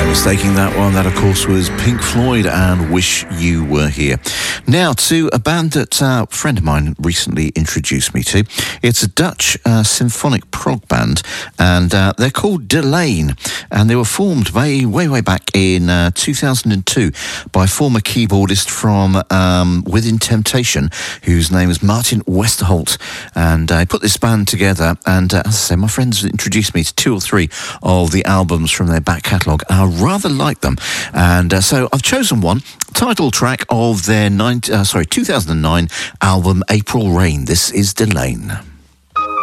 mistaking that one. That, of course, was Pink Floyd and Wish You Were Here. Now, to a band that a friend of mine recently introduced me to. It's a Dutch symphonic prog band, and they're called Delain, and they were formed way back in 2002 by former keyboardist from Within Temptation, whose name is Martin Westerholt, and I put this band together, and as I say, my friends introduced me to 2 or 3 of the albums from their back catalogue. I rather like them, and so I've chosen one title track of their 2009 album April Rain. This is Delain.